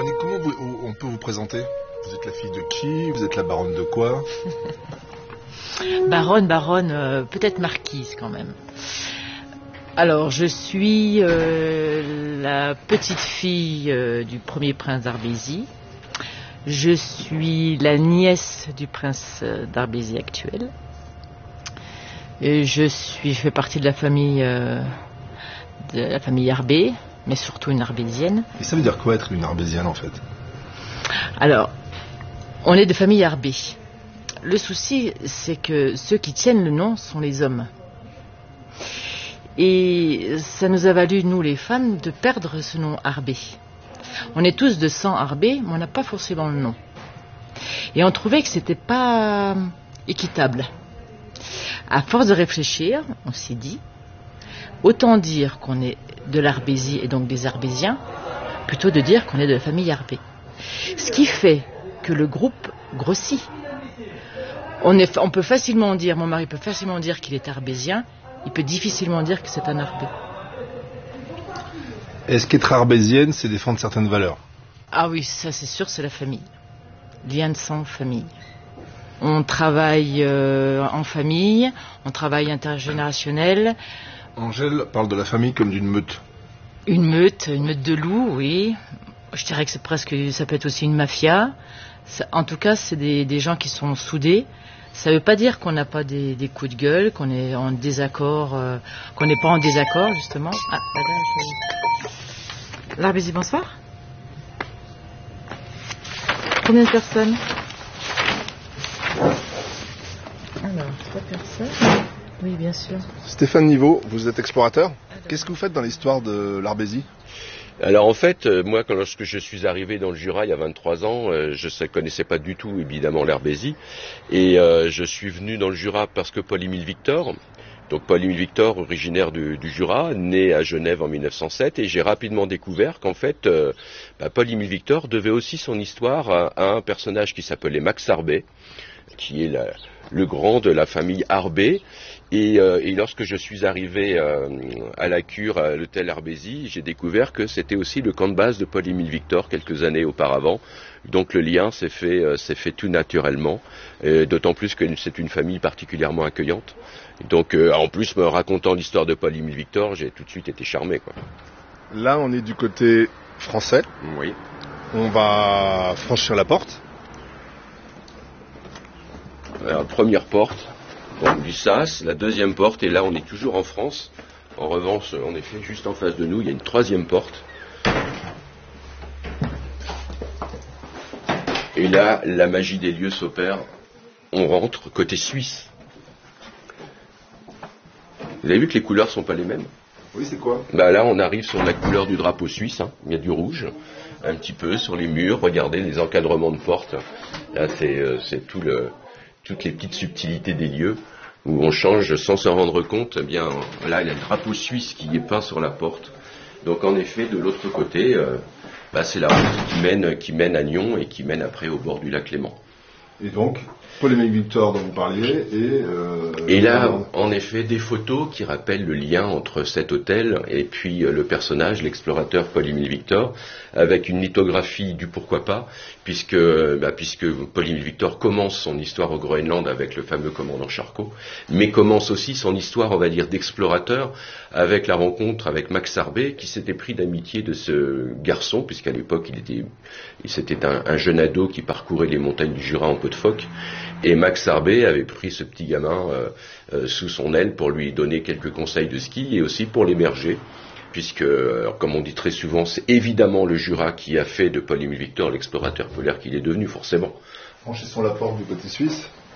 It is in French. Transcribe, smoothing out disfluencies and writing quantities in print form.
Et comment on peut vous présenter? Vous êtes la fille de qui? Vous êtes la baronne de quoi? Baronne, peut-être marquise quand même. Alors, je suis la petite fille du premier prince d'Arbésie. Je suis la nièce du prince d'Arbésie actuel. Et je fais partie de la famille Arbé, mais surtout une arbésienne. Et ça veut dire quoi être une arbésienne en fait? Alors, on est de famille Arbé. Le souci, c'est que ceux qui tiennent le nom sont les hommes. Et ça nous a valu, nous les femmes, de perdre ce nom Arbé. On est tous de sang Arbé, mais on n'a pas forcément le nom. Et on trouvait que c'était pas équitable. À force de réfléchir, on s'est dit, autant dire qu'on est de l'Arbésie et donc des Arbésiens, plutôt de dire qu'on est de la famille Arbé. Ce qui fait que le groupe grossit. On peut facilement dire, mon mari peut facilement dire qu'il est arbésien, il peut difficilement dire que c'est un Arbé. Est-ce qu'être arbésienne, c'est défendre certaines valeurs? Ah oui, ça c'est sûr, c'est la famille. Lien de sang, famille. On travaille en famille, on travaille intergénérationnel. Angèle parle de la famille comme d'une meute. Une meute de loups, oui. Je dirais que ça peut être aussi une mafia. En tout cas, c'est des gens qui sont soudés. Ça ne veut pas dire qu'on n'a pas des coups de gueule, qu'on est en désaccord, qu'on n'est pas en désaccord, justement. Ah, l'Arbésie, bonsoir. Combien de personnes? Alors, 3 personnes. Oui, bien sûr. Stéphane Niveau, vous êtes explorateur. Qu'est-ce que vous faites dans l'histoire de l'Arbésie? Alors en fait, moi lorsque je suis arrivé dans le Jura il y a 23 ans, je ne connaissais pas du tout évidemment l'Arbésie. Et je suis venu dans le Jura parce que Paul-Émile Victor, donc Paul-Émile Victor, originaire du Jura, né à Genève en 1907, et j'ai rapidement découvert qu'en fait, Paul-Émile Victor devait aussi son histoire à un personnage qui s'appelait Max Arbé, qui est le grand de la famille Arbé. Et lorsque je suis arrivé à la cure, à l'hôtel Arbésie, j'ai découvert que c'était aussi le camp de base de Paul-Émile Victor quelques années auparavant. Donc le lien s'est fait tout naturellement, d'autant plus que c'est une famille particulièrement accueillante. Donc en plus, me racontant l'histoire de Paul-Émile Victor, j'ai tout de suite été charmé, quoi. Là, on est du côté français. Oui. On va franchir la porte. Alors, première porte. Donc, du Sas, la deuxième porte, et là on est toujours en France. En revanche, en effet, juste en face de nous, il y a une troisième porte. Et là, la magie des lieux s'opère. On rentre côté suisse. Vous avez vu que les couleurs sont pas les mêmes? Oui, c'est quoi? Là, on arrive sur la couleur du drapeau suisse. Il y a du rouge, un petit peu sur les murs. Regardez les encadrements de portes. Là, c'est toutes les petites subtilités des lieux où on change sans s'en rendre compte. Eh bien, là, il y a le drapeau suisse qui est peint sur la porte. Donc, en effet, de l'autre côté, c'est la route qui mène à Nyon et qui mène après au bord du lac Léman. Et donc, Paul-Émile Victor dont vous parliez, et là, en effet, des photos qui rappellent le lien entre cet hôtel et puis le personnage, l'explorateur Paul-Émile Victor, avec une lithographie du pourquoi pas, puisque Paul-Émile Victor commence son histoire au Groenland avec le fameux commandant Charcot, mais commence aussi son histoire, on va dire, d'explorateur avec la rencontre avec Max Arbé, qui s'était pris d'amitié de ce garçon, puisqu'à l'époque, c'était un jeune ado qui parcourait les montagnes du Jura en peau de phoque. Et Max Arbé avait pris ce petit gamin sous son aile pour lui donner quelques conseils de ski et aussi pour l'héberger, puisque, comme on dit très souvent, c'est évidemment le Jura qui a fait de Paul-Émile Victor l'explorateur polaire qu'il est devenu, forcément. Franchissons la porte du côté suisse.